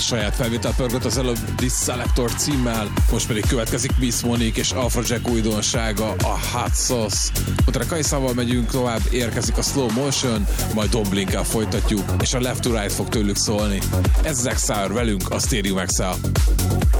saját felvétel pörgött az előbb This Selector címmel, most pedig következik Miss Monique és Alpha Jack újdonsága, a Hot Sauce. Utána Kajszával megyünk tovább, érkezik a Slow Motion, majd Don Blink-kel folytatjuk, és a Left to Right fog tőlük szólni. Ez Zack Sour velünk, a Stadium XL.